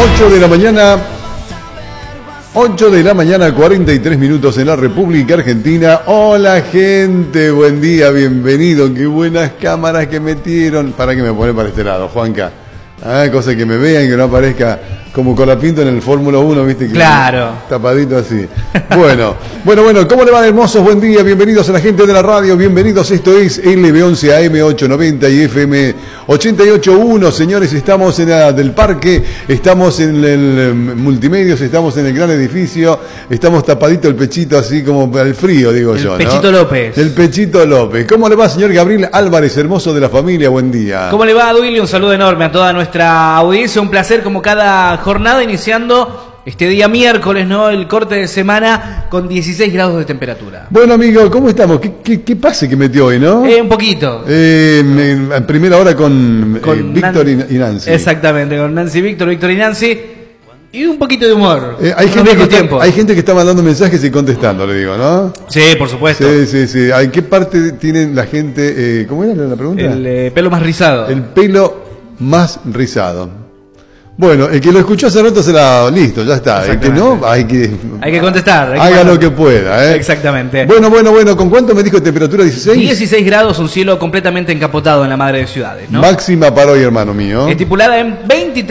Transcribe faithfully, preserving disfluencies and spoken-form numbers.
ocho de la mañana, ocho de la mañana, cuarenta y tres minutos en la República Argentina. Hola gente, buen día, bienvenido. Qué buenas cámaras que metieron. Para que me pone para este lado, Juanca. Ah, cosa que me vean, que no aparezca como Colapinto en el Fórmula uno, ¿viste? Que claro. Tapadito así. Bueno, bueno, bueno, ¿cómo le van, hermosos? Buen día, bienvenidos a la gente de la radio, bienvenidos. Esto es L B once A M ochocientos noventa y F M ochenta y ocho punto uno. Señores, estamos en la del parque, estamos en el multimedios, estamos en el gran edificio, estamos tapadito el pechito así como al frío, digo el yo, ¿no? Pechito López. El Pechito López. ¿Cómo le va, señor Gabriel Álvarez, hermoso de la familia? Buen día. ¿Cómo le va, Duilio? Un saludo enorme a toda nuestra audiencia, un placer como cada jornada, iniciando este día miércoles, ¿no? El corte de semana con dieciséis grados de temperatura. Bueno, amigo, ¿cómo estamos? ¿Qué, qué, qué pase que metió hoy, no? Eh, un poquito. Eh, en, en primera hora con, con eh, Víctor Nan- y Nancy. Exactamente, con Nancy Víctor, Víctor y Nancy. Y un poquito de humor. Eh, hay, gente que está, hay gente que está mandando mensajes y contestando, le digo, ¿no? Sí, por supuesto. Sí, sí, sí. ¿En qué parte tienen la gente? Eh, ¿Cómo era la pregunta? El eh, pelo más rizado. El pelo más rizado. Bueno, el que lo escuchó hace rato se la... Listo, ya está. El que no, hay que... Hay que contestar. Hay haga que lo que pueda, ¿eh? Exactamente. Bueno, bueno, bueno. ¿Con cuánto me dijo temperatura? ¿dieciséis? dieciséis grados, un cielo completamente encapotado en la madre de ciudades, ¿no? Máxima para hoy, hermano mío. Estipulada en veintitrés.